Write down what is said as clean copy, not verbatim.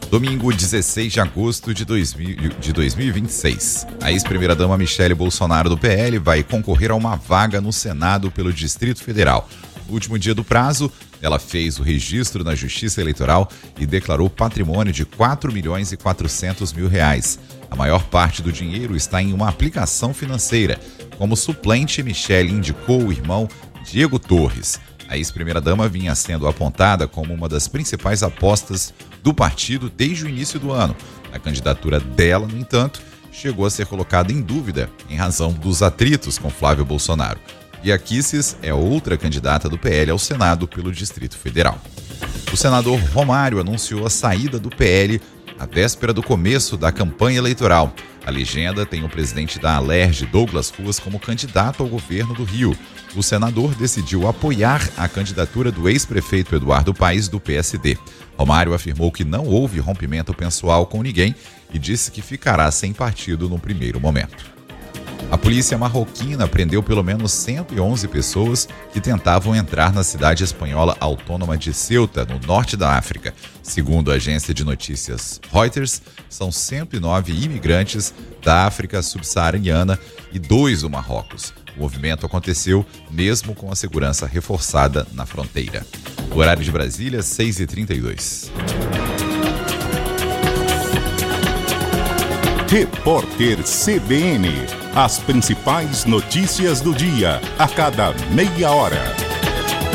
Domingo, 16 de agosto de 2026. A ex-primeira-dama Michele Bolsonaro do PL vai concorrer a uma vaga no Senado pelo Distrito Federal. No último dia do prazo, ela fez o registro na Justiça Eleitoral e declarou patrimônio de R$4.400.000. A maior parte do dinheiro está em uma aplicação financeira. Como suplente, Michele indicou o irmão Diego Torres. A ex-primeira-dama vinha sendo apontada como uma das principais apostas do partido desde o início do ano. A candidatura dela, no entanto, chegou a ser colocada em dúvida em razão dos atritos com Flávio Bolsonaro. Bia Kicis é outra candidata do PL ao Senado pelo Distrito Federal. O senador Romário anunciou a saída do PL à véspera do começo da campanha eleitoral. A legenda tem o presidente da Alerj, Douglas Ruas, como candidato ao governo do Rio. O senador decidiu apoiar a candidatura do ex-prefeito Eduardo Paes, do PSD. Romário afirmou que não houve rompimento pessoal com ninguém e disse que ficará sem partido no primeiro momento. A polícia marroquina prendeu pelo menos 111 pessoas que tentavam entrar na cidade espanhola autônoma de Ceuta, no norte da África. Segundo a agência de notícias Reuters, são 109 imigrantes da África subsaariana e 2 do Marrocos. O movimento aconteceu mesmo com a segurança reforçada na fronteira. O horário de Brasília, 6h32. Repórter CBN. As principais notícias do dia, a cada meia hora.